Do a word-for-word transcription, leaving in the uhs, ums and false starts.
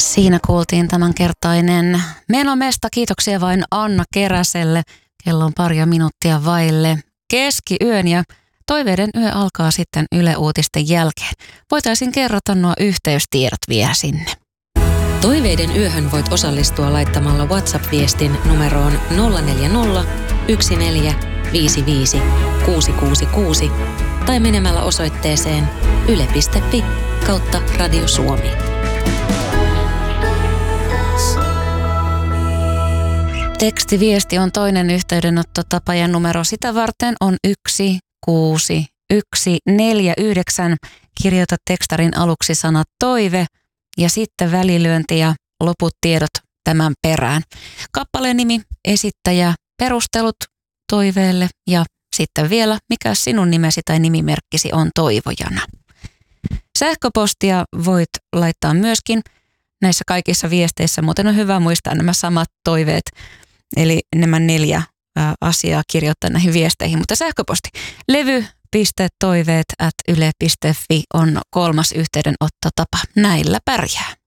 Siinä kuultiin tämänkertainen Menomesta. Kiitoksia vain Anna Keräselle. Kello on paria minuuttia vaille keskiyön ja Toiveiden yö alkaa sitten Yle Uutisten jälkeen. Voitaisiin kerrota nuo yhteystiedot vielä sinne. Toiveiden yöhön voit osallistua laittamalla WhatsApp-viestin numeroon nolla neljä nolla, yksi neljä, viisi viisi, kuusi kuusi kuusi tai menemällä osoitteeseen yle piste fi kautta Radio Suomi. Tekstiviesti on toinen yhteydenottotapa ja numero sitä varten on yksi kuusi yksi neljä yhdeksän. Kirjoita tekstarin aluksi sana toive ja sitten välilyönti ja loput tiedot tämän perään. Kappaleen nimi, esittäjä, perustelut toiveelle ja sitten vielä mikä sinun nimesi tai nimimerkkisi on toivojana. Sähköpostia voit laittaa myöskin näissä kaikissa viesteissä, muuten on hyvä muistaa nämä samat toiveet, eli nämä neljä ä, asiaa kirjoittaa näihin viesteihin, mutta sähköposti levy piste toiveet ät yle piste fi on kolmas yhteydenottotapa. Näillä pärjää.